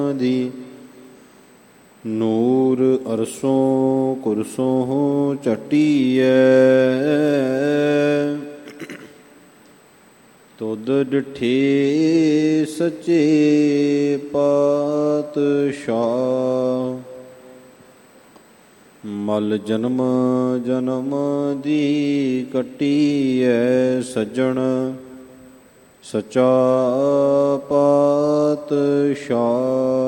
ਦੀ। ਨੂਰ ਅਰਸੋਂ ਕੁਰਸੋਂ ਝਟੀਐ, ਤੁਧ ਡਿਠੇ ਸੱਚੇ ਪਾਤਸ਼ਾਹ। ਮਲ ਜਨਮ ਜਨਮ ਦੀ ਕੱਟੀਐ, ਸੱਜਣ ਸੱਚਾ ਪਾਤਸ਼ਾਹ।